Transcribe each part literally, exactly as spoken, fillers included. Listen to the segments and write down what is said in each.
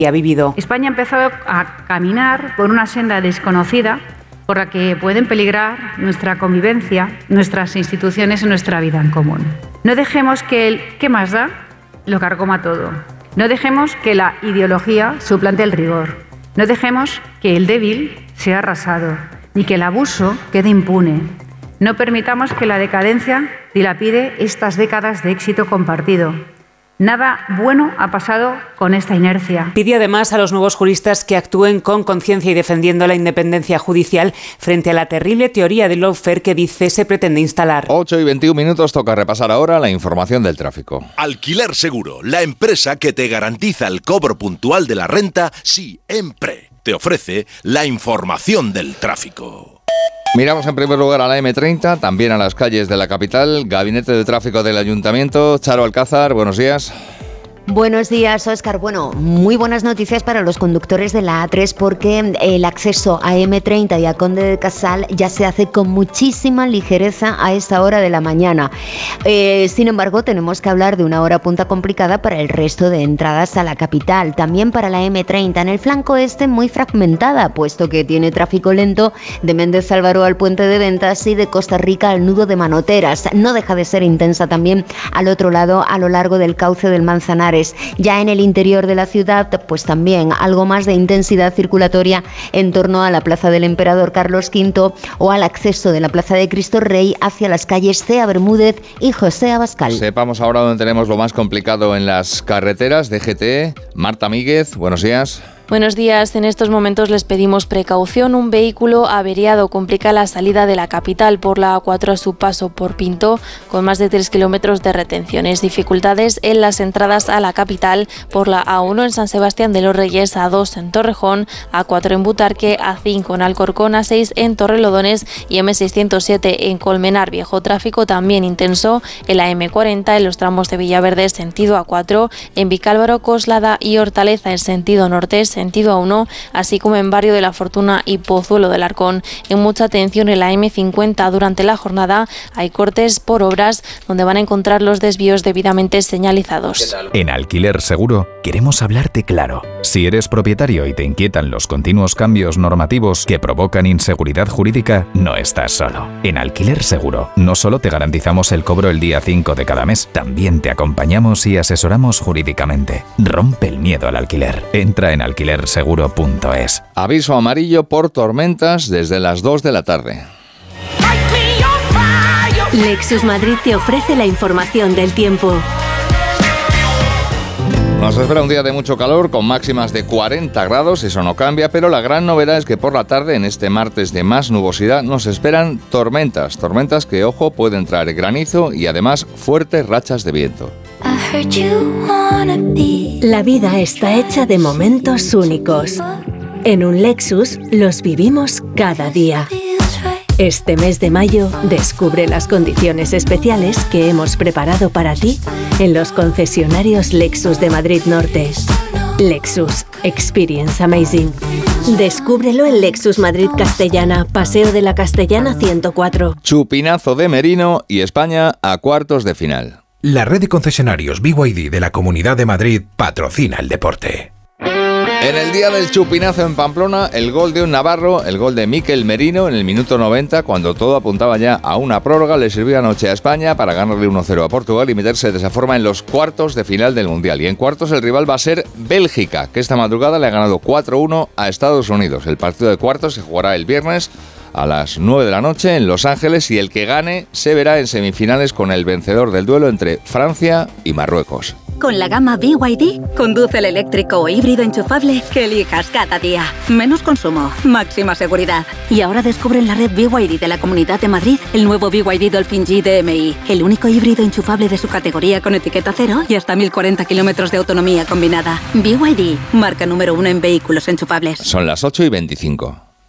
ha vivido. España ha empezado a caminar por una senda desconocida por la que pueden peligrar nuestra convivencia, nuestras instituciones y nuestra vida en común. No dejemos que el ¿qué más da? Lo carcoma todo. No dejemos que la ideología suplante el rigor. No dejemos que el débil sea arrasado, ni que el abuso quede impune. No permitamos que la decadencia dilapide estas décadas de éxito compartido. Nada bueno ha pasado con esta inercia. Pide además a los nuevos juristas que actúen con conciencia y defendiendo la independencia judicial frente a la terrible teoría del lawfare que dice se pretende instalar. ocho y veintiún minutos, toca repasar ahora la información del tráfico. Alquiler Seguro, la empresa que te garantiza el cobro puntual de la renta siempre. Te ofrece la información del tráfico. Miramos en primer lugar a la eme treinta, también a las calles de la capital. Gabinete de Tráfico del Ayuntamiento. Charo Alcázar, buenos días. Buenos días, Óscar. Bueno, muy buenas noticias para los conductores de la A tres porque el acceso a eme treinta y a Conde de Casal ya se hace con muchísima ligereza a esta hora de la mañana. Eh, sin embargo, tenemos que hablar de una hora punta complicada para el resto de entradas a la capital. También para la eme treinta en el flanco este muy fragmentada, puesto que tiene tráfico lento de Méndez Álvaro al Puente de Ventas y de Costa Rica al nudo de Manoteras. No deja de ser intensa también al otro lado, a lo largo del cauce del Manzanares. Ya en el interior de la ciudad, pues también algo más de intensidad circulatoria en torno a la Plaza del Emperador Carlos quinto o al acceso de la Plaza de Cristo Rey hacia las calles Cea Bermúdez y José Abascal. Sepamos ahora dónde tenemos lo más complicado en las carreteras. D G T, Marta Míguez, buenos días. Buenos días. En estos momentos les pedimos precaución. Un vehículo averiado complica la salida de la capital por la A cuatro a su paso por Pinto, con más de tres kilómetros de retenciones. Dificultades en las entradas a la capital por la A uno en San Sebastián de los Reyes, A dos en Torrejón, A cuatro en Butarque, A cinco en Alcorcón, A seis en Torrelodones y eme seiscientos siete en Colmenar Viejo. Tráfico también intenso en la eme cuarenta en los tramos de Villaverde sentido A cuatro, en Vicálvaro, Coslada y Hortaleza en sentido norte, sentido A uno, así como en Barrio de la Fortuna y Pozuelo del Arcón. En mucha atención en la eme cincuenta durante la jornada hay cortes por obras donde van a encontrar los desvíos debidamente señalizados. En Alquiler Seguro queremos hablarte claro. Si eres propietario y te inquietan los continuos cambios normativos que provocan inseguridad jurídica, no estás solo. En Alquiler Seguro no solo te garantizamos el cobro el día cinco de cada mes, también te acompañamos y asesoramos jurídicamente. Rompe el miedo al alquiler. Entra en alquiler seguro punto es. Aviso amarillo por tormentas desde las dos de la tarde. Lexus Madrid te ofrece la información del tiempo. Nos espera un día de mucho calor con máximas de cuarenta grados, eso no cambia, pero la gran novedad es que por la tarde, en este martes de más nubosidad, nos esperan tormentas, tormentas que, ojo, pueden traer granizo y además fuertes rachas de viento. La vida está hecha de momentos únicos. En un Lexus los vivimos cada día. Este mes de mayo descubre las condiciones especiales que hemos preparado para ti en los concesionarios Lexus de Madrid Norte. Lexus Experience Amazing. Descúbrelo en Lexus Madrid Castellana, Paseo de la Castellana ciento cuatro. Chupinazo de Merino y España a cuartos de final. La red de concesionarios B Y D de la Comunidad de Madrid patrocina el deporte. En el día del chupinazo en Pamplona, el gol de un navarro, el gol de Mikel Merino en el minuto noventa, cuando todo apuntaba ya a una prórroga, le sirvió anoche a España para ganarle uno cero a Portugal y meterse de esa forma en los cuartos de final del Mundial. Y en cuartos el rival va a ser Bélgica, que esta madrugada le ha ganado cuatro uno a Estados Unidos. El partido de cuartos se jugará el viernes a las nueve de la noche en Los Ángeles y el que gane se verá en semifinales con el vencedor del duelo entre Francia y Marruecos. Con la gama B Y D, conduce el eléctrico o híbrido enchufable que elijas cada día. Menos consumo, máxima seguridad. Y ahora descubre en la red B Y D de la Comunidad de Madrid el nuevo B Y D Dolphin G D M I, el único híbrido enchufable de su categoría con etiqueta cero y hasta mil cuarenta kilómetros de autonomía combinada. B Y D, marca número uno en vehículos enchufables. Son las ocho y veinticinco.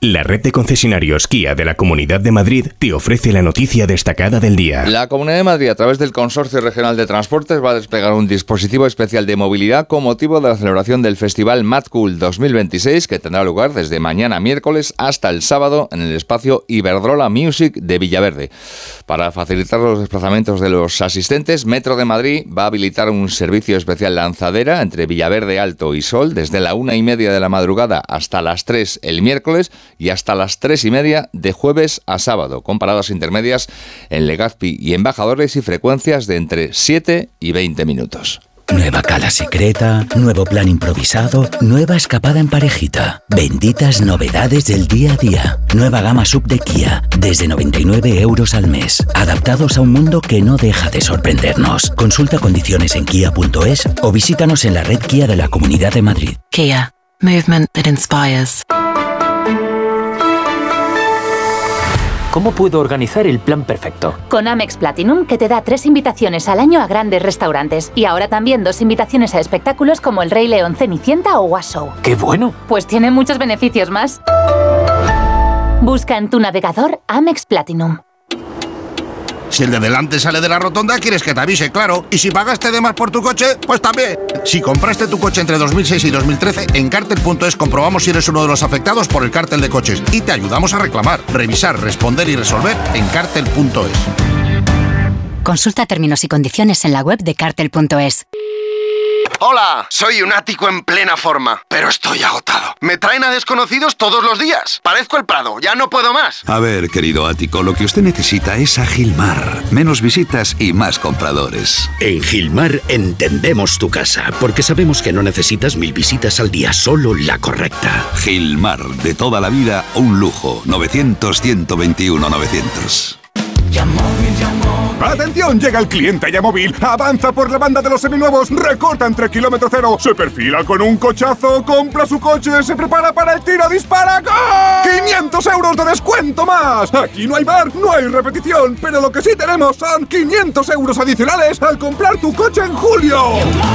La red de concesionarios Kia de la Comunidad de Madrid te ofrece la noticia destacada del día. La Comunidad de Madrid, a través del Consorcio Regional de Transportes, va a desplegar un dispositivo especial de movilidad con motivo de la celebración del Festival Mad Cool dos mil veintiséis, que tendrá lugar desde mañana miércoles hasta el sábado en el espacio Iberdrola Music de Villaverde. Para facilitar los desplazamientos de los asistentes, Metro de Madrid va a habilitar un servicio especial lanzadera entre Villaverde Alto y Sol desde la una y media de la madrugada hasta las tres el miércoles y hasta las tres y media de jueves a sábado, con paradas intermedias en Legazpi y Embajadores y frecuencias de entre siete y veinte minutos. Nueva cala secreta, nuevo plan improvisado, nueva escapada en parejita. Benditas novedades del día a día. Nueva gama sub de Kia, desde noventa y nueve euros al mes. Adaptados a un mundo que no deja de sorprendernos. Consulta condiciones en kia punto es o visítanos en la red Kia de la Comunidad de Madrid. Kia. Movement that inspires. ¿Cómo puedo organizar el plan perfecto? Con Amex Platinum, que te da tres invitaciones al año a grandes restaurantes. Y ahora también dos invitaciones a espectáculos como El Rey León, Cenicienta o Was Show. ¡Qué bueno! Pues tiene muchos beneficios más. Busca en tu navegador Amex Platinum. Si el de delante sale de la rotonda, quieres que te avise, claro. Y si pagaste de más por tu coche, pues también. Si compraste tu coche entre dos mil seis y dos mil trece, en Cartel punto es comprobamos si eres uno de los afectados por el cártel de coches. Y te ayudamos a reclamar, revisar, responder y resolver en Cartel punto es. Consulta términos y condiciones en la web de Cartel punto es. Hola, soy un ático en plena forma, pero estoy agotado. Me traen a desconocidos todos los días. Parezco el Prado, ya no puedo más. A ver, querido ático, lo que usted necesita es a Gilmar. Menos visitas y más compradores. En Gilmar entendemos tu casa, porque sabemos que no necesitas mil visitas al día, solo la correcta. Gilmar, de toda la vida, un lujo. novecientos, ciento veintiuno, novecientos. ¡Atención! Llega el cliente Yamóvil, avanza por la banda de los seminuevos, recorta entre kilómetro cero, se perfila con un cochazo, compra su coche, se prepara para el tiro, dispara, ¡gol! ¡quinientos euros de descuento más! Aquí no hay bar, no hay repetición, pero lo que sí tenemos son quinientos euros adicionales al comprar tu coche en julio.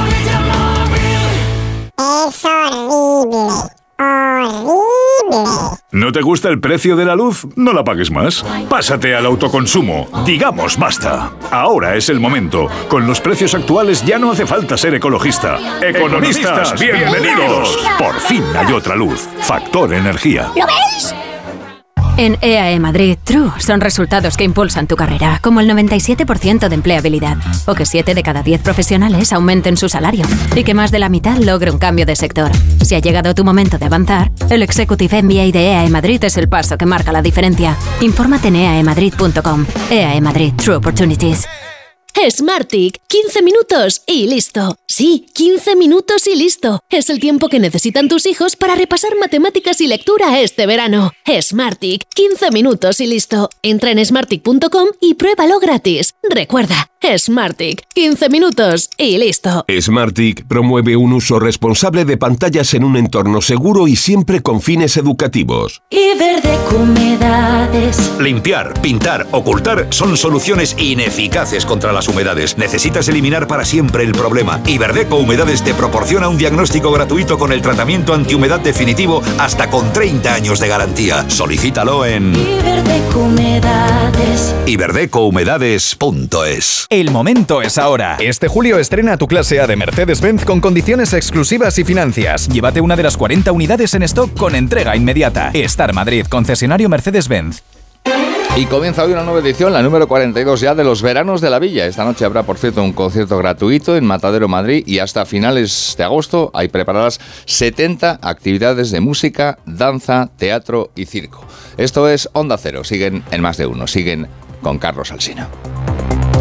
Es horrible. ¡Horrible! ¿No te gusta el precio de la luz? No la pagues más. Pásate al autoconsumo. Digamos basta. Ahora es el momento. Con los precios actuales ya no hace falta ser ecologista. ¡Economistas, bienvenidos! Por fin hay otra luz. Factor Energía. ¿Lo veis? En E A E Madrid, True son resultados que impulsan tu carrera, como el noventa y siete por ciento de empleabilidad, o que siete de cada diez profesionales aumenten su salario, y que más de la mitad logre un cambio de sector. Si ha llegado tu momento de avanzar, el Executive M B A de E A E Madrid es el paso que marca la diferencia. Infórmate en e a e madrid punto com. E A E Madrid, True Opportunities. Smartick, quince minutos y listo. Sí, quince minutos y listo. Es el tiempo que necesitan tus hijos para repasar matemáticas y lectura este verano. Smartick, quince minutos y listo. Entra en smartick punto com y pruébalo gratis. Recuerda, Smartick, quince minutos y listo. Smartick promueve un uso responsable de pantallas en un entorno seguro y siempre con fines educativos. Iberdeco Humedades. Limpiar, pintar, ocultar son soluciones ineficaces contra las humedades. Necesitas eliminar para siempre el problema. Iberdeco Humedades te proporciona un diagnóstico gratuito con el tratamiento antihumedad definitivo hasta con treinta años de garantía. Solicítalo en Iberdeco Humedades. iberdeco humedades punto es. El momento es ahora. Este julio estrena tu clase A de Mercedes-Benz con condiciones exclusivas y financias. Llévate una de las cuarenta unidades en stock con entrega inmediata. Star Madrid, concesionario Mercedes-Benz. Y comienza hoy una nueva edición, la número cuarenta y dos ya de los Veranos de la Villa. Esta noche habrá, por cierto, un concierto gratuito en Matadero, Madrid, y hasta finales de agosto hay preparadas setenta actividades de música, danza, teatro y circo. Esto es Onda Cero. Siguen en Más de Uno. Siguen con Carlos Alsina.